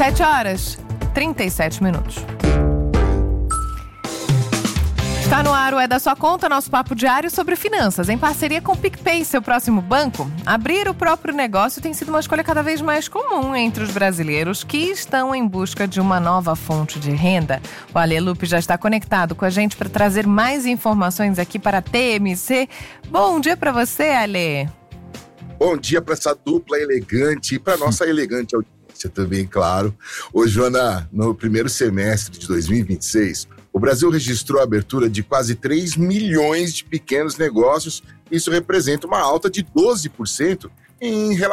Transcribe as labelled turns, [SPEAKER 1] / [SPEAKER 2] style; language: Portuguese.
[SPEAKER 1] 7h37. Está no ar o É da Sua Conta, nosso papo diário sobre finanças, em parceria com o PicPay, seu próximo banco. Abrir o próprio negócio tem sido uma escolha cada vez mais comum entre os brasileiros que estão em busca de uma nova fonte de renda. O Ale Lupe já está conectado com a gente para trazer mais informações aqui para a TMC. Bom dia para você, Ale.
[SPEAKER 2] Bom dia para essa dupla elegante e para nossa elegante audiência também, claro. Ô, Joana, no primeiro semestre de 2026, o Brasil registrou a abertura de quase 3 milhões de pequenos negócios. Isso representa uma alta de 12% em relação